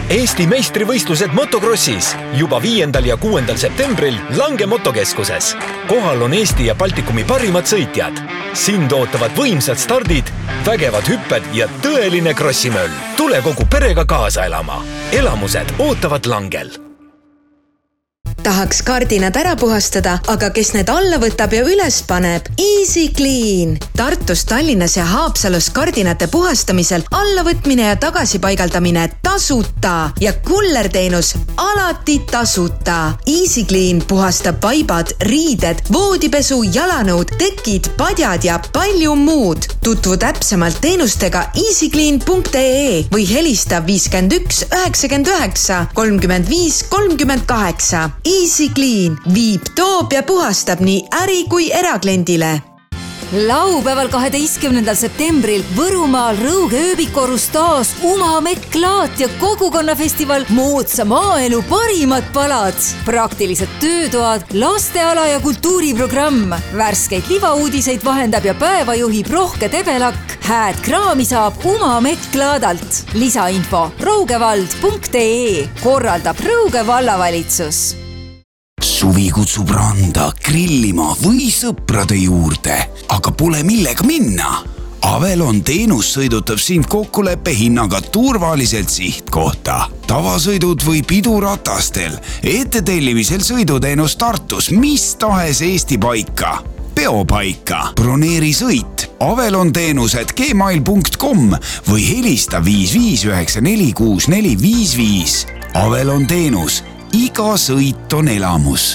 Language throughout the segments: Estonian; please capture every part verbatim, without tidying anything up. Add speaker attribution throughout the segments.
Speaker 1: Eesti meistrivõistlused motokrossis juba viiendal ja kuuendal septembril Lange motokeskuses. Kohal on Eesti ja Baltikumi parimad sõitjad. Sind ootavad võimsad stardid, vägevad hüpped ja tõeline krossimöll. Tule kogu perega kaasa elama. Elamused ootavad Langel.
Speaker 2: Tahaks kardinad ära puhastada, aga kes need alla võtab ja üles paneb? Easy Clean. Tartus, Tallinnas ja Haapsalus kardinate puhastamisel allavõtmine ja tagasipaigaldamine tasuta ja kullerteenus alati tasuta. Easy Clean puhastab vaibad, riided, voodipesu, jalanõud, tekid, padjad ja palju muud. Tutvu täpsemalt teenustega easyclean punkt ee või helista viiskümmend üks üheksakümmend üheksa kolmkümmend viis kolmkümmend kaheksa. Easy Clean viib, toob ja puhastab nii äri kui erakliendile.
Speaker 3: Laupäeval kaheteistkümnendal septembril Võrumaal Rõuge ööbikorus taas Umameklaat ja kogukonnafestival Moodsa maaelu parimad palad. Praktilised töötoad, lasteala ja kultuuriprogramm. Värskeid libauudiseid vahendab ja päeva juhib Rohke Tebelakk. Hääd kraami saab Umameklaadalt. Lisainfo rougevald punkt ee. Korraldab Rõuge vallavalitsus.
Speaker 4: Suvi kutsub randa, grillima või sõprade juurde, aga pole millega minna. Avelon teenus sõidutab sind kokkuleppe hinnaga turvaliselt sihtkohta. Tavasõidud või piduratastel, ettetellimisel sõiduteenus Tartus, mis tahes Eesti paika. Peopaika, broneeri sõit, Avelon teenused gmail punkt com või helista viis viis üheksa neli kuus neli viis viis. Avelon teenus. Iga sõit on elamus.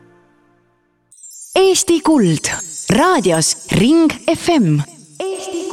Speaker 5: Eesti Kuld. Raadios Ring F M.